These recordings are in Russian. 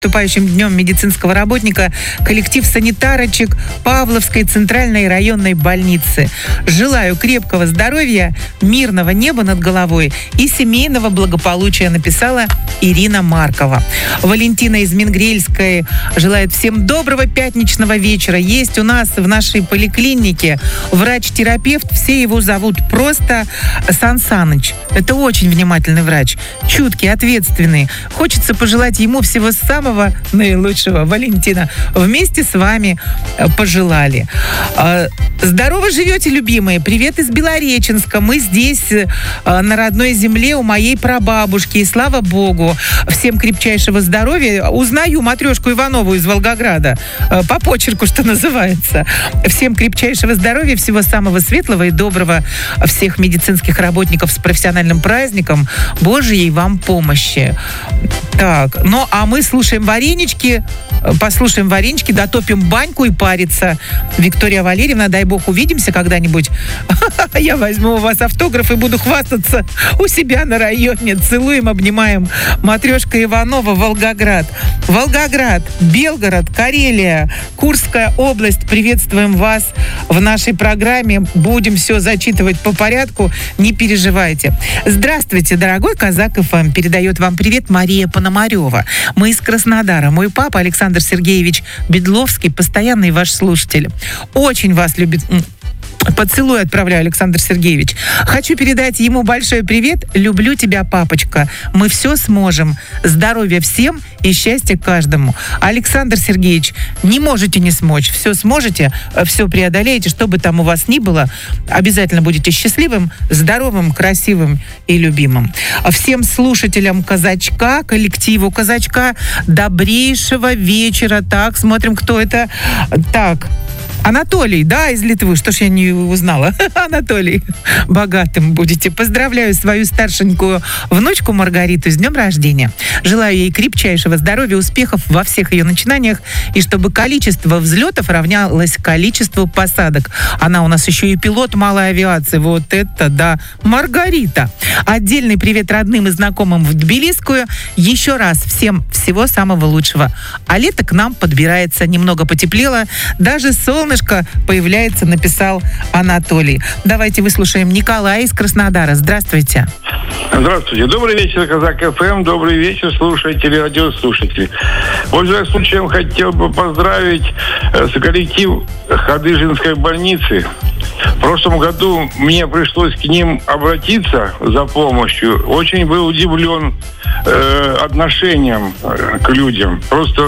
наступающим днем медицинского работника коллектив санитарочек Павловской центральной районной больницы. Желаю крепкого здоровья, мирного неба над головой и семейного благополучия, написала Ирина Маркова. Валентина из Мингрельской желает всем доброго пятничного вечера. Есть у нас в нашей поликлинике врач-терапевт, все его зовут просто Сан Саныч. Это очень внимательный врач, чуткий, ответственный. Хочется пожелать ему всего самого наилучшего. Валентина, вместе с вами пожелали. Здорово живете, любимые. Привет из Белореченска. Мы здесь, на родной земле, у моей прабабушки. И слава богу, всем крепчайшего здоровья. Узнаю матрешку Иванову из Волгограда. По почерку, что называется. Всем крепчайшего здоровья, всего самого светлого и доброго. Всех медицинских работников с профессиональным праздником. Божьей вам помощи. Так, ну а мы слушаем варенички, послушаем варенички, дотопим баньку и париться. Виктория Валерьевна, дай бог увидимся когда-нибудь. Я возьму у вас автограф и буду хвастаться у себя на районе. Целуем, обнимаем. Матрешка Иванова, Волгоград. Волгоград, Белгород, Карелия, Курская область. Приветствуем вас в нашей программе. Будем все зачитывать по порядку. Не переживайте. Здравствуйте, дорогой Казак ФМ. Передает вам привет Мария Пономарева. Мы из Краснодара. Мой папа Александр Сергеевич Бедловский, постоянный ваш слушатель. Очень вас любит. Поцелуй отправляю, Александр Сергеевич. Хочу передать ему большой привет. Люблю тебя, папочка. Мы все сможем. Здоровья всем и счастья каждому. Александр Сергеевич, не можете не смочь. Все сможете, все преодолеете. Что бы там у вас ни было, обязательно будете счастливым, здоровым, красивым и любимым. Всем слушателям Казачка, коллективу Казачка, добрейшего вечера. Так, смотрим, кто это. Так, Анатолий, да, из Литвы. Что ж я не узнала? Анатолий, богатым будете. Поздравляю свою старшенькую внучку Маргариту с днем рождения. Желаю ей крепчайшего здоровья, успехов во всех ее начинаниях, и чтобы количество взлетов равнялось количеству посадок. Она у нас еще и пилот малой авиации. Вот это да. Маргарита. Отдельный привет родным и знакомым в Тбилисскую. Еще раз всем всего самого лучшего. А лето к нам подбирается. Немного потеплело. Даже солнышко появляется, написал Анатолий. Давайте выслушаем Николая из Краснодара. Здравствуйте. Здравствуйте. Добрый вечер, Казак ФМ. Добрый вечер, слушатели, радиослушатели. Пользуясь случаем, хотел бы поздравить коллектив Хадыженской больницы. В прошлом году мне пришлось к ним обратиться за помощью. Очень был удивлен отношением к людям. Просто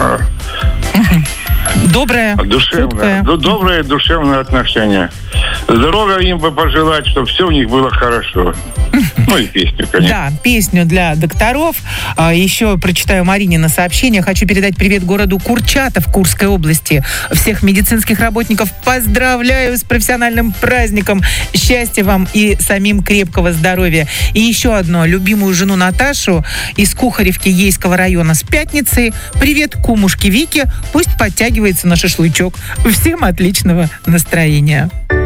доброе, душевное, доброе душевное отношение. Здоровья им бы пожелать, чтобы все у них было хорошо. Ну и песню, конечно. Да, песню для докторов. Еще прочитаю Маринина сообщение. Хочу передать привет городу Курчатов Курской области. Всех медицинских работников поздравляю с профессиональным праздником. Счастья вам и самим крепкого здоровья. И еще одно. Любимую жену Наташу из Кухаревки Ейского района с пятницей. Привет кумушке Вике. Пусть подтягивается на шашлычок. Всем отличного настроения.